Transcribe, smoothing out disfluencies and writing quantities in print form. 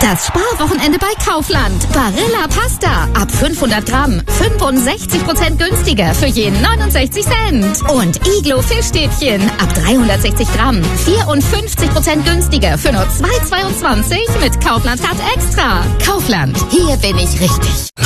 Das Sparwochenende bei Kaufland. Barilla Pasta. Ab 500 Gramm. 65% günstiger für je 69 Cent. Und Iglo Fischstäbchen. Ab 360 Gramm. 54% günstiger für nur 2,22 mit Kaufland Card Extra. Kaufland. Hier bin ich richtig.